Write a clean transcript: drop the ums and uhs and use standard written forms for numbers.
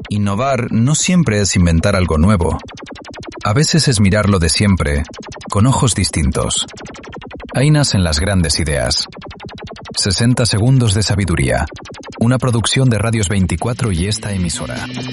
Innovar no siempre es inventar algo nuevo. A veces es mirar lo de siempre, con ojos distintos. Ahí nacen las grandes ideas. 60 segundos de sabiduría. Una producción de Radios 24 y esta emisora.